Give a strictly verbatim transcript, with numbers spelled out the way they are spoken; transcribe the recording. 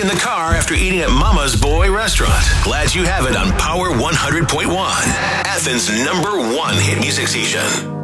in the car after eating at Mama's Boy Restaurant. Glad you have it on Power one hundred point one, Athens' number one hit music station.